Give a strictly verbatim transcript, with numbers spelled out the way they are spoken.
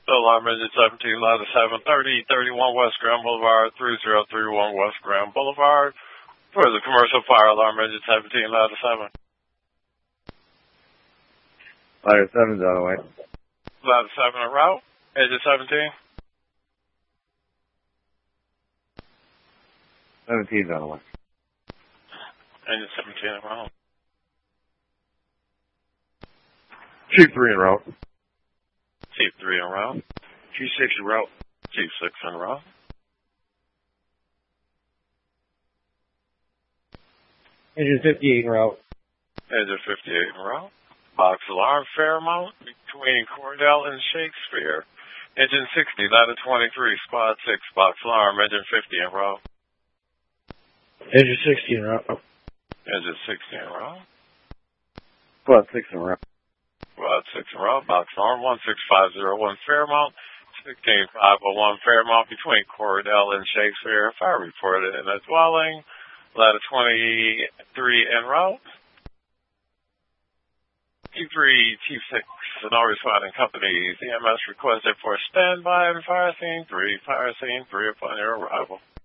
Alarm engine seventeen, ladder seven, thirty thirty-one West Grand Boulevard, three zero three one West Grand Boulevard. For the commercial fire alarm engine seventeen, ladder seven. Ladder seven's on the way. Ladder seven en route. Engine seventeen. seventeen's on the way. Engine seventeen en route. Chief three en route. Chief three en route. Chief six en route. Chief six en route. Engine fifty-eight en route. Engine fifty-eight en route. Box alarm, Fairmount, between Cordell and Shakespeare. Engine sixty, ladder twenty-three, squad six, box alarm, engine fifty en route. Engine sixty en route. Engine sixty en route. Squad six en route. Squad six en route, box alarm, one six five zero one Fairmount, sixteen five oh one Fairmount, between Cordell and Shakespeare. Fire reported in a dwelling, ladder twenty-three en route. Chief three, Chief six, and all responding companies, E M S requested for standby and fire scene three, fire scene three upon your arrival.